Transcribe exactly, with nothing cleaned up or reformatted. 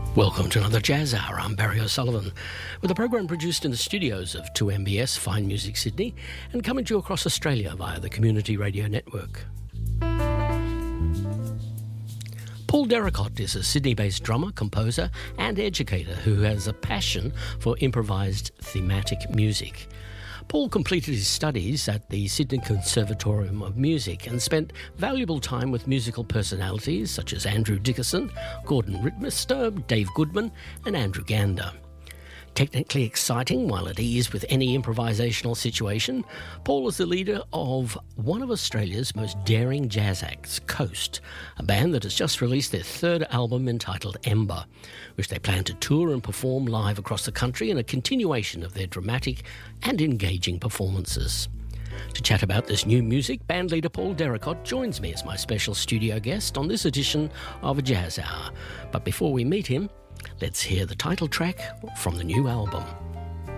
Welcome to another Jazz Hour. I'm Barry O'Sullivan, with a program produced in the studios of two M B S Fine Music Sydney and coming to you across Australia via the Community Radio Network. Paul Derricott is a Sydney-based drummer, composer and educator who has a passion for improvised thematic music. Paul completed his studies at the Sydney Conservatorium of Music and spent valuable time with musical personalities such as Andrew Dickerson, Gordon Rittmister, Dave Goodman and Andrew Gander. Technically exciting while at ease with any improvisational situation, Paul is the leader of one of Australia's most daring jazz acts, Coast, a band that has just released their third album entitled Ember, which they plan to tour and perform live across the country in a continuation of their dramatic and engaging performances. To chat about this new music, bandleader Paul Derricott joins me as my special studio guest on this edition of A Jazz Hour. But before we meet him, let's hear the title track from the new album.